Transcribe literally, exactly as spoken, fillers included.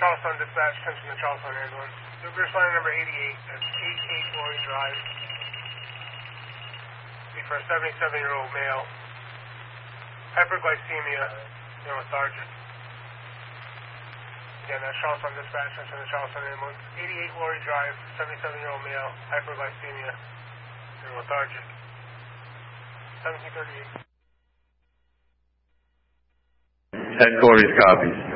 Charlestown Dispatch, attention to Charlestown ambulance. Responding number eighty-eight, that's eighty-eight Glory Drive. Be for a seventy-seven-year-old male. Hyperglycemia, and lethargic. Again, that's Charlestown Dispatch, attention to Charlestown ambulance. eighty-eight Glory Drive, seventy-seven-year-old male, hyperglycemia, and lethargic. seventeen thirty-eight. Headquarters copies.